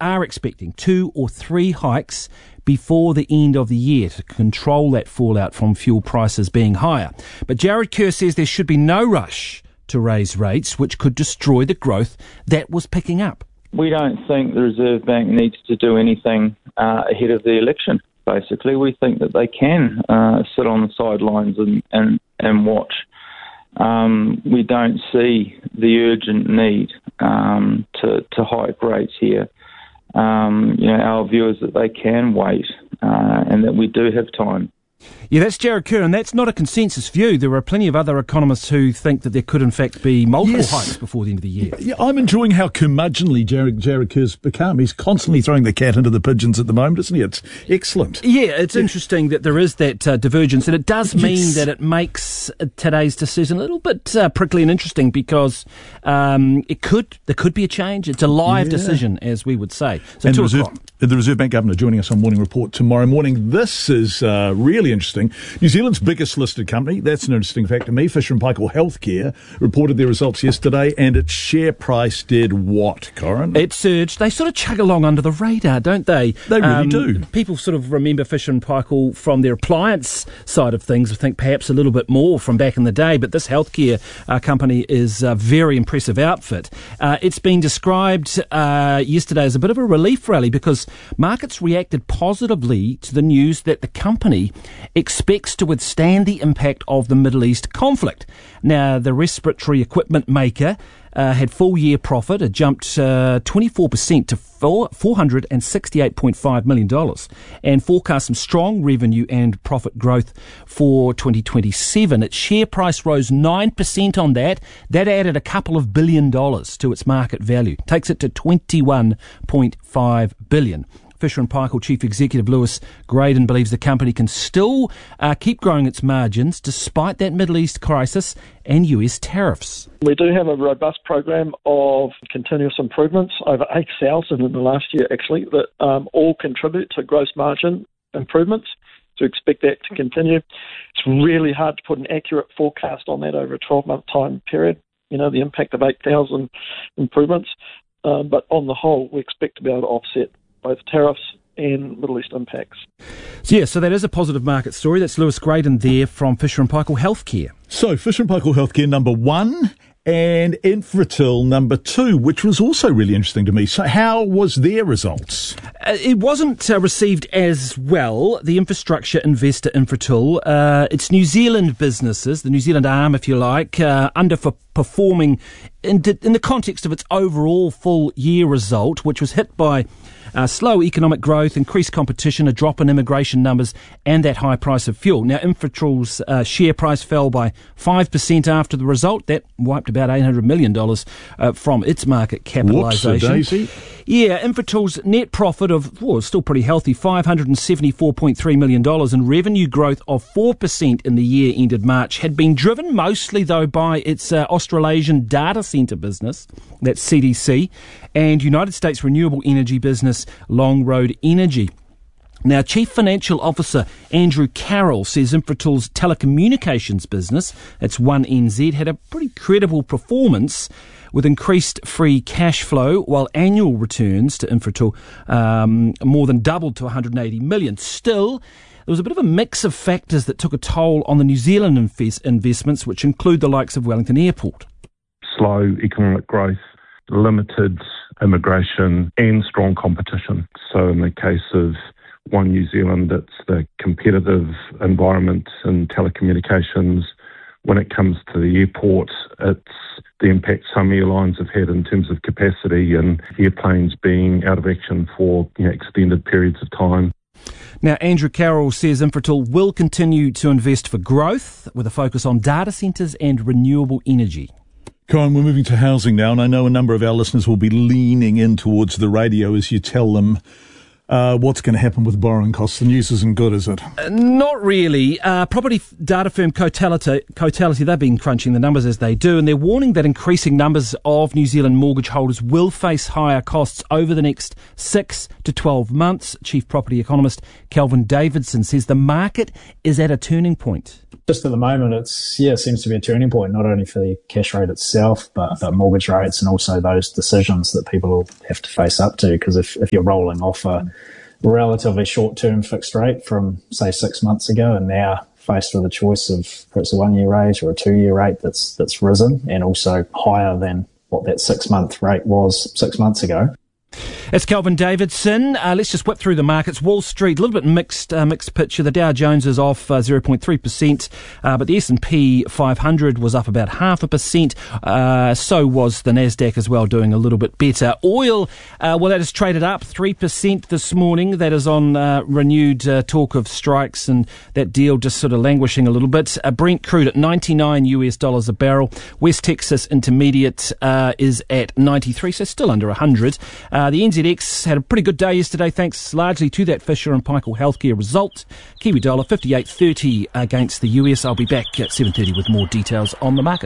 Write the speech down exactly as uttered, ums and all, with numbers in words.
are expecting two or three hikes before the end of the year to control that fallout from fuel prices being higher. But Jared Kerr says there should be no rush to raise rates, which could destroy the growth that was picking up. We don't think the Reserve Bank needs to do anything uh, ahead of the election. Basically, we think that they can uh, sit on the sidelines and, and, and watch. Um, we don't see the urgent need um, to, to hike rates here. Um, you know, our view is that they can wait uh, and that we do have time. Yeah, that's Jared Kerr, and that's not a consensus view. There are plenty of other economists who think that there could, in fact, be multiple yes. hikes before the end of the year. Yeah, I'm enjoying how curmudgeonly Jared, Jared Kerr's become. He's constantly throwing the cat into the pigeons at the moment, isn't he? It's excellent. Yeah, it's yeah. interesting that there is that uh, divergence, and it does mean yes. that it makes uh, today's decision a little bit uh, prickly and interesting because um, it could there could be a change. It's a live yeah. decision, as we would say. So and two the Reserve, o'clock. the Reserve Bank Governor joining us on Morning Report tomorrow morning. This is uh, really interesting. New Zealand's biggest listed company, that's an interesting fact to me, Fisher and Paykel Healthcare, reported their results yesterday, and its share price did what, Corin? It surged. They sort of chug along under the radar, don't they? They really um, do. People sort of remember Fisher and Paykel from their appliance side of things, I think perhaps a little bit more from back in the day, but this healthcare uh, company is a very impressive outfit. Uh, it's been described uh, yesterday as a bit of a relief rally because markets reacted positively to the news that the company expects to withstand the impact of the Middle East conflict. Now, the respiratory equipment maker uh, had full-year profit. It jumped uh, twenty-four percent to four hundred sixty-eight point five million dollars and forecast some strong revenue and profit growth for twenty twenty-seven. Its share price rose nine percent on that. That added a couple of billion dollars to its market value. Takes it to twenty-one point five billion dollars. Fisher and Paykel Chief Executive Lewis Graydon believes the company can still uh, keep growing its margins despite that Middle East crisis and U S tariffs. We do have a robust program of continuous improvements, over eight thousand in the last year actually, that um, all contribute to gross margin improvements. To expect that to continue. It's really hard to put an accurate forecast on that over a twelve-month time period, you know, the impact of eight thousand improvements. Um, but on the whole, we expect to be able to offset both tariffs and Middle East impacts. So, yeah, so that is a positive market story. That's Lewis Graydon there from Fisher and Paykel Healthcare. So, Fisher and Paykel Healthcare number one and Infratil number two, which was also really interesting to me. So how was their results? Uh, it wasn't uh, received as well. The infrastructure investor Infratil, uh, it's New Zealand businesses, the New Zealand arm, if you like, uh, underperforming in, in the context of its overall full year result, which was hit by Uh, slow economic growth, increased competition, a drop in immigration numbers, and that high price of fuel. Now, Infratil's uh, share price fell by five percent after the result. That wiped about eight hundred million dollars uh, from its market capitalisation. Whoops-a-daisy. Yeah, Infratil's net profit of, well, still pretty healthy, five hundred seventy-four point three million dollars, and revenue growth of four percent in the year ended March had been driven mostly, though, by its uh, Australasian data centre business, that's C D C, and United States renewable energy business, Long Road Energy. Now, Chief Financial Officer Andrew Carroll says Infratil's telecommunications business, that's One N Z, had a pretty credible performance with increased free cash flow, while annual returns to Infratil um, more than doubled to one hundred eighty million dollars. Still, there was a bit of a mix of factors that took a toll on the New Zealand invest- investments, which include the likes of Wellington Airport. Slow economic growth, limited immigration and strong competition. So in the case of One New Zealand, it's the competitive environment in telecommunications. When it comes to the airport, it's the impact some airlines have had in terms of capacity and airplanes being out of action for, you know, extended periods of time. Now, Andrew Carroll says Infratil will continue to invest for growth with a focus on data centres and renewable energy. Corin, we're moving to housing now, and I know a number of our listeners will be leaning in towards the radio as you tell them Uh, what's going to happen with borrowing costs? The news isn't good, is it? Uh, not really. Uh, property f- data firm Cotality, Cotality, they've been crunching the numbers as they do, and they're warning that increasing numbers of New Zealand mortgage holders will face higher costs over the next six to twelve months. Chief property economist Kelvin Davidson says the market is at a turning point. Just at the moment, it's yeah, it seems to be a turning point, not only for the cash rate itself, but, but mortgage rates and also those decisions that people will have to face up to. Because if, if you're rolling off a relatively short-term fixed rate from, say, six months ago, and now faced with a choice of perhaps a one-year rate or a two-year rate that's that's risen and also higher than what that six-month rate was six months ago. It's Kelvin Davidson. Uh, let's just whip through the markets. Wall Street, a little bit mixed uh, mixed picture. The Dow Jones is off uh, zero point three percent, uh, but the S and P five hundred was up about half a percent. Uh, so was the Nasdaq as well, doing a little bit better. Oil, uh, well, that has traded up three percent this morning. That is on uh, renewed uh, talk of strikes and that deal just sort of languishing a little bit. Uh, Brent crude at ninety-nine U S dollars a barrel. West Texas Intermediate uh, is at ninety-three, so still under one hundred. Uh, the N Z X had a pretty good day yesterday, thanks largely to that Fisher and Paykel Healthcare result. Kiwi dollar fifty-eight thirty against the U S. I'll be back at seven thirty with more details on the market.